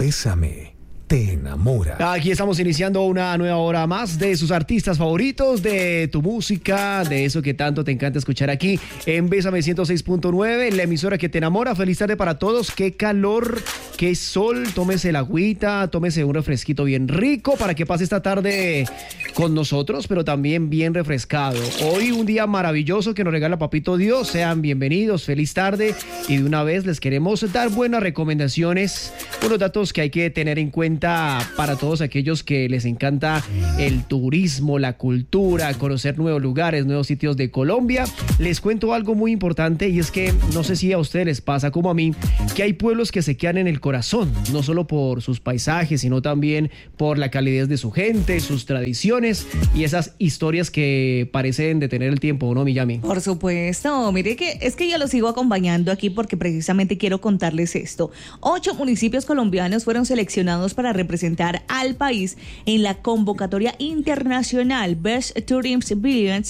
Bésame te enamora. Aquí estamos iniciando una nueva hora más de sus artistas favoritos, de tu música, de eso que tanto te encanta escuchar aquí en Bésame 106.9, la emisora que te enamora. Feliz tarde para todos, qué calor, qué sol, tómese la agüita, tómese un refresquito bien rico para que pase esta tarde con nosotros, pero también bien refrescado. Hoy un día maravilloso que nos regala Papito Dios, sean bienvenidos, feliz tarde, y de una vez les queremos dar buenas recomendaciones, unos datos que hay que tener en cuenta para todos aquellos que les encanta el turismo, la cultura, conocer nuevos lugares, nuevos sitios de Colombia. Les cuento algo muy importante, y es que no sé si a ustedes les pasa como a mí, que hay pueblos que se quedan en el corazón, no solo por sus paisajes, sino también por la calidez de su gente, sus tradiciones y esas historias que parecen detener el tiempo, ¿no, Miyami? Por supuesto, mire que es que yo los sigo acompañando aquí porque precisamente quiero contarles esto. 8 municipios colombianos fueron seleccionados para representar al país en la convocatoria internacional Best Tourism Villages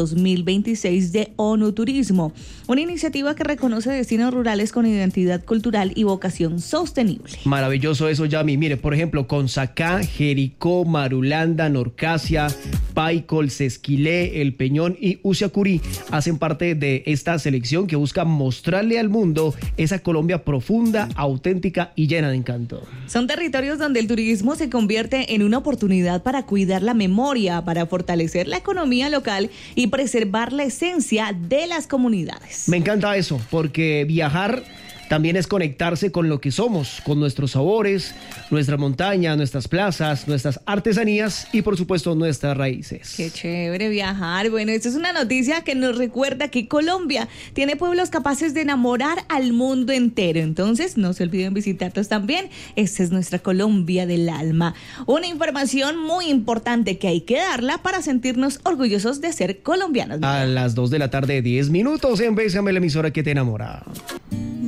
2026 de ONU Turismo, una iniciativa que reconoce destinos rurales con identidad cultural y vocación sostenible. Maravilloso eso, Yami. Mire, por ejemplo, Consacá, Jericó, Marulanda, Norcasia, Paicol, Sesquilé, El Peñón y Usiacurí hacen parte de esta selección que busca mostrarle al mundo esa Colombia profunda, auténtica y llena de encanto. Son territorios donde el turismo se convierte en una oportunidad para cuidar la memoria, para fortalecer la economía local y preservar la esencia de las comunidades. Me encanta eso, porque viajar también es conectarse con lo que somos, con nuestros sabores, nuestra montaña, nuestras plazas, nuestras artesanías y por supuesto nuestras raíces. Qué chévere viajar. Bueno, esta es una noticia que nos recuerda que Colombia tiene pueblos capaces de enamorar al mundo entero. Entonces, no se olviden visitarlos también. Esta es nuestra Colombia del alma. Una información muy importante que hay que darla para sentirnos orgullosos de ser colombianos. A las 2 de la tarde, 10 minutos en Bésame, la emisora que te enamora.